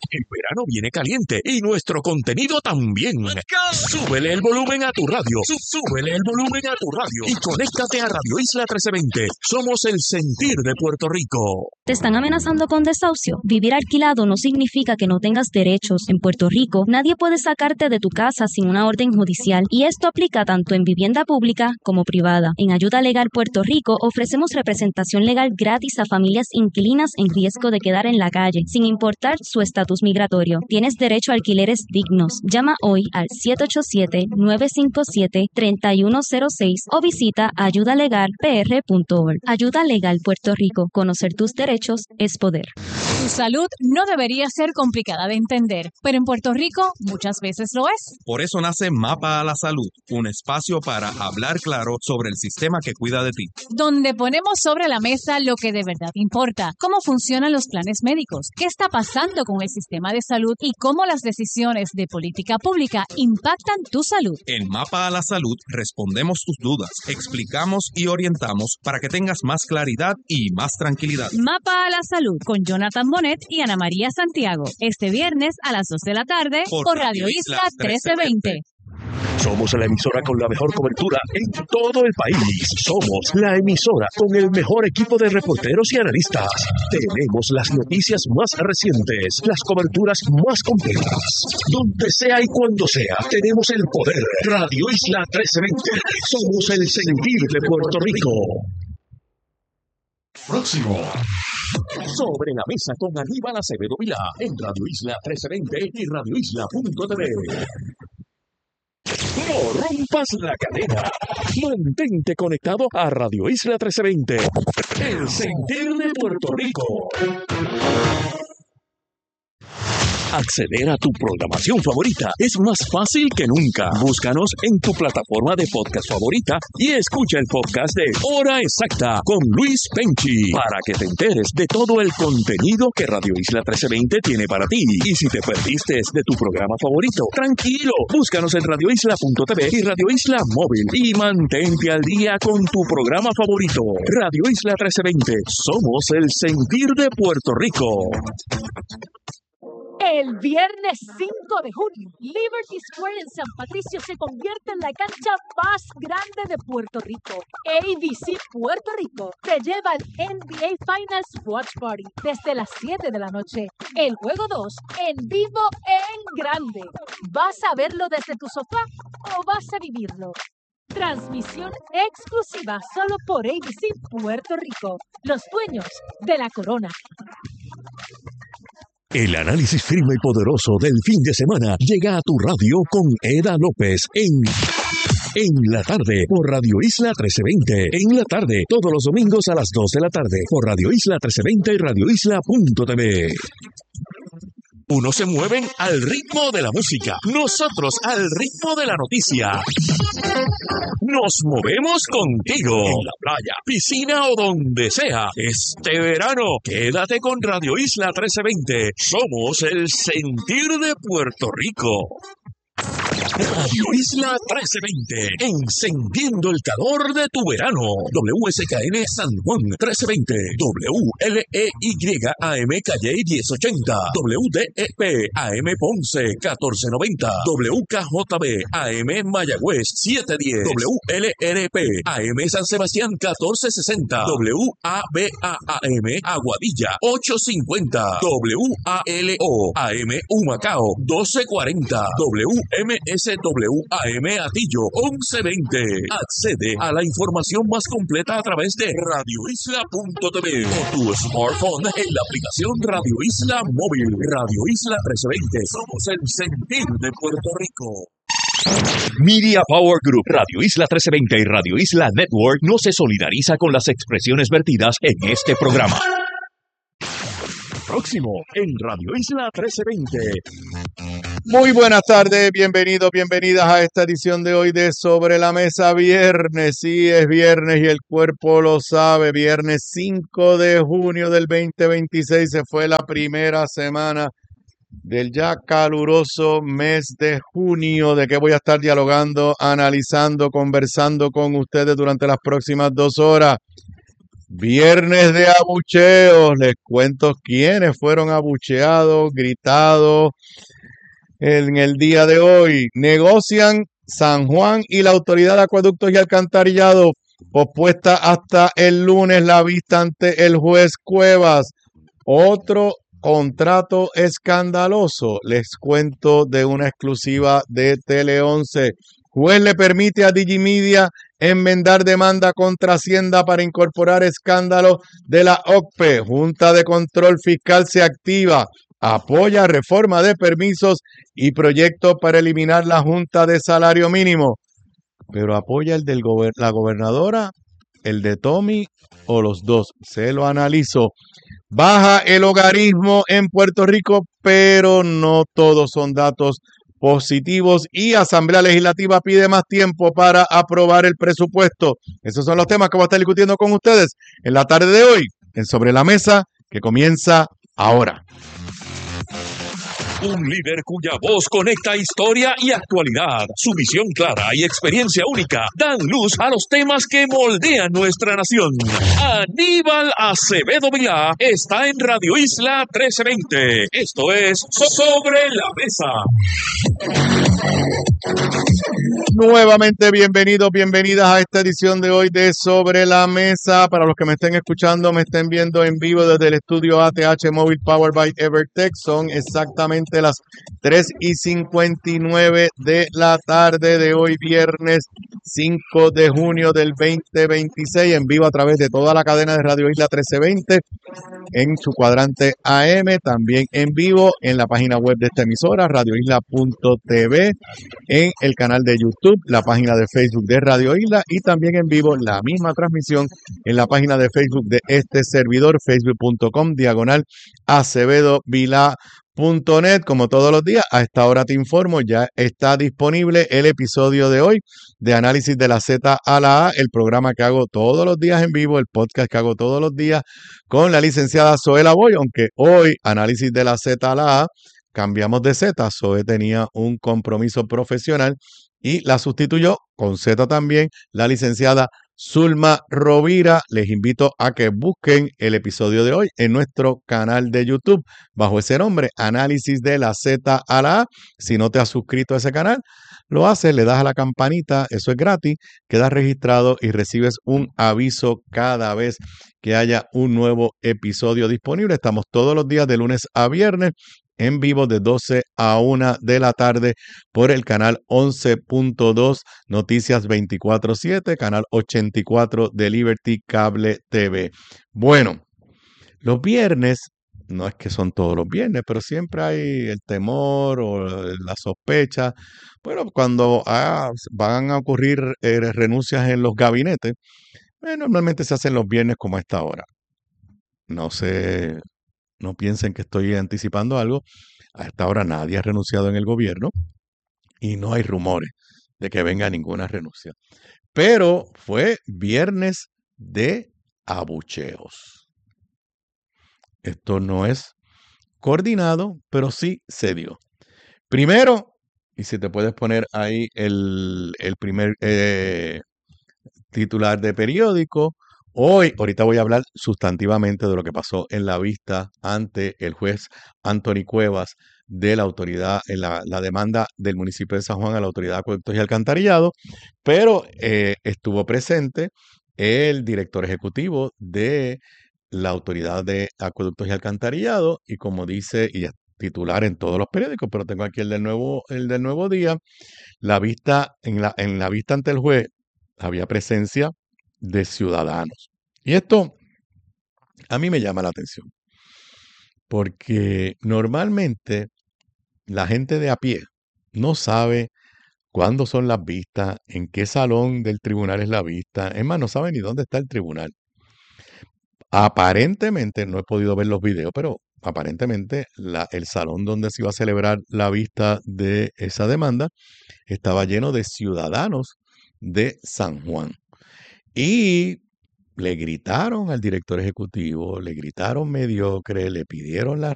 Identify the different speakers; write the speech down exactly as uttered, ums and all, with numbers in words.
Speaker 1: El verano viene caliente y nuestro contenido también. Súbele el volumen a tu radio. Súbele el volumen a tu radio y conéctate a Radio Isla trece veinte. Somos el sentir de Puerto Rico.
Speaker 2: ¿Te están amenazando con desahucio? Vivir alquilado no significa que no tengas derechos. En Puerto Rico, nadie puede sacarte de tu casa sin una orden judicial y esto aplica tanto en vivienda pública como privada. En Ayuda Legal Puerto Rico ofrecemos representación legal gratis a familias inquilinas en riesgo de quedar en la calle, sin importar su estatus migratorio. Tienes derecho a alquileres dignos. Llama hoy al siete ocho siete, nueve cinco siete, tres uno cero seis o visita ayuda legal p r punto org. Ayuda Legal Puerto Rico. Conocer tus derechos es poder.
Speaker 3: Tu salud no debería ser complicada de entender, pero en Puerto Rico muchas veces lo es.
Speaker 4: Por eso nace Mapa a la Salud, un espacio para hablar claro sobre el sistema que cuida de ti.
Speaker 3: Donde ponemos sobre la mesa lo que de verdad importa, cómo funcionan los planes médicos, qué está pasando con el sistema de salud y cómo las decisiones de política pública impactan tu salud.
Speaker 4: En Mapa a la Salud respondemos tus dudas, explicamos y orientamos para que tengas más claridad y más tranquilidad.
Speaker 3: Mapa a la Salud con Jonathan Bonet y Ana María Santiago. Este viernes a las dos de la tarde por, por Radio Isla trece veinte.
Speaker 1: Somos la emisora con la mejor cobertura en todo el país. Somos la emisora con el mejor equipo de reporteros y analistas. Tenemos las noticias más recientes, las coberturas más completas. Donde sea y cuando sea, tenemos el poder. Radio Isla trece veinte. Somos el sentir de Puerto Rico. Próximo. Sobre la mesa con Aníbal Acevedo Vilá en Radio Isla trece veinte y radio isla punto t v. No rompas la cadena. Mantente conectado a Radio Isla trece veinte. El sentir de Puerto Rico. Acceder a tu programación favorita es más fácil que nunca. Búscanos en tu plataforma de podcast favorita y escucha el podcast de Hora Exacta con Luis Penchi para que te enteres de todo el contenido que Radio Isla trece veinte tiene para ti. Y si te perdiste de tu programa favorito, tranquilo, búscanos en radio isla punto t v y Radio Isla Móvil y mantente al día con tu programa favorito. Radio Isla trece veinte, somos el sentir de Puerto Rico.
Speaker 5: El viernes cinco de junio, Liberty Square en San Patricio se convierte en la cancha más grande de Puerto Rico. A B C Puerto Rico te lleva al N B A Finals Watch Party desde las siete de la noche. El juego dos en vivo en grande. ¿Vas a verlo desde tu sofá o vas a vivirlo? Transmisión exclusiva solo por A B C Puerto Rico, los dueños de la corona.
Speaker 1: El análisis firme y poderoso del fin de semana llega a tu radio con Eda López en En la tarde por Radio Isla trece veinte. En la tarde, todos los domingos a las dos de la tarde por Radio Isla trece veinte y radio isla punto t v. Unos se mueven al ritmo de la música, nosotros al ritmo de la noticia. Nos movemos contigo en la playa, piscina o donde sea. Este verano, quédate con Radio Isla trece veinte. Somos el sentir de Puerto Rico. Radio Isla trece veinte, encendiendo el calor de tu verano. W S K N San Juan trece veinte, W L E Y A M Calle diez ochenta, W D E P A M Ponce catorce noventa, W K J B A M Mayagüez setecientos diez, W L R P A M San Sebastián catorce sesenta, W A B A A M Aguadilla ochocientos cincuenta, W A L O A M Humacao doce cuarenta, W M S W A M Atillo once veinte. Accede a la información más completa a través de radio isla punto t v o tu smartphone en la aplicación Radio Isla Móvil. Radio Isla trece veinte. Somos el sentir de Puerto Rico. Media Power Group, Radio Isla trece veinte y Radio Isla Network no se solidariza con las expresiones vertidas en este programa. Próximo en Radio Isla trece veinte.
Speaker 6: Muy buenas tardes, bienvenidos, bienvenidas a esta edición de hoy de Sobre la Mesa viernes. Sí, es viernes y el cuerpo lo sabe. Viernes cinco de junio del veinte veintiséis se fue la primera semana del ya caluroso mes de junio, de que voy a estar dialogando, analizando, conversando con ustedes durante las próximas dos horas. Viernes de abucheos. Les cuento quiénes fueron abucheados, gritados en el día de hoy. Negocian San Juan y la Autoridad de Acueductos y Alcantarillado. Pospuesta hasta el lunes la vista ante el juez Cuevas. Otro contrato escandaloso. Les cuento de una exclusiva de Tele once. Juez le permite a Digimedia enmendar demanda contra Hacienda para incorporar escándalo de la O C P E. Junta de Control Fiscal se activa. Apoya reforma de permisos y proyecto para eliminar la Junta de Salario Mínimo. Pero apoya el de gober- la gobernadora, el de Tommy o los dos. Se lo analizo. Baja el hogarismo en Puerto Rico, pero no todos son datos positivos y Asamblea Legislativa pide más tiempo para aprobar el presupuesto. Esos son los temas que voy a estar discutiendo con ustedes en la tarde de hoy en Sobre la Mesa, que comienza ahora.
Speaker 1: Un líder cuya voz conecta historia y actualidad. Su visión clara y experiencia única dan luz a los temas que moldean nuestra nación. Aníbal Acevedo Vilá está en Radio Isla trece veinte. Esto es Sobre la Mesa.
Speaker 6: Nuevamente bienvenidos, bienvenidas a esta edición de hoy de Sobre la Mesa. Para los que me estén escuchando, me estén viendo en vivo desde el estudio A T H Móvil Powered by Evertech. Son exactamente las tres y cincuenta y nueve de la tarde de hoy, viernes cinco de junio del veinte veintiséis, en vivo a través de toda la cadena de Radio Isla trece veinte, en su cuadrante A M, también en vivo en la página web de esta emisora, radio isla punto t v, en el canal de YouTube, la página de Facebook de Radio Isla y también en vivo la misma transmisión en la página de Facebook de este servidor, facebook punto com diagonal Acevedo Vilá punto net. Como todos los días, a esta hora te informo, ya está disponible el episodio de hoy de Análisis de la Z a la A, el programa que hago todos los días en vivo, el podcast que hago todos los días con la licenciada Zoela Boy, aunque hoy Análisis de la Z a la A cambiamos de Z. Zoe tenía un compromiso profesional y la sustituyó con Z también la licenciada Zulma Rovira. Les invito a que busquen el episodio de hoy en nuestro canal de YouTube bajo ese nombre, Análisis de la Z a la A. Si no te has suscrito a ese canal, lo haces, le das a la campanita, eso es gratis, quedas registrado y recibes un aviso cada vez que haya un nuevo episodio disponible. Estamos todos los días de lunes a viernes en vivo de doce a una de la tarde por el canal once punto dos Noticias veinticuatro siete, canal ochenta y cuatro de Liberty Cable T V. Bueno, los viernes, no es que son todos los viernes, pero siempre hay el temor o la sospecha. Bueno, cuando ah, van a ocurrir eh, renuncias en los gabinetes, eh, normalmente se hacen los viernes como a esta hora. No sé... No piensen que estoy anticipando algo. A esta hora nadie ha renunciado en el gobierno y no hay rumores de que venga ninguna renuncia. Pero fue viernes de abucheos. Esto no es coordinado, pero sí se dio. Primero, y si te puedes poner ahí el, el primer eh, titular de periódico, Hoy, ahorita voy a hablar sustantivamente de lo que pasó en la vista ante el juez Anthony Cuevas de la autoridad, en la, la demanda del municipio de San Juan a la Autoridad de Acueductos y Alcantarillado, pero eh, estuvo presente el director ejecutivo de la Autoridad de Acueductos y Alcantarillado y como dice, y es titular en todos los periódicos, pero tengo aquí el del Nuevo, el del Nuevo Día, la vista, en la, en la vista ante el juez había presencia de ciudadanos. Y esto a mí me llama la atención, porque normalmente la gente de a pie no sabe cuándo son las vistas, en qué salón del tribunal es la vista, es más, no sabe ni dónde está el tribunal. Aparentemente, no he podido ver los videos, pero aparentemente la, el salón donde se iba a celebrar la vista de esa demanda estaba lleno de ciudadanos de San Juan. Y le gritaron al director ejecutivo, le gritaron mediocre, le pidieron la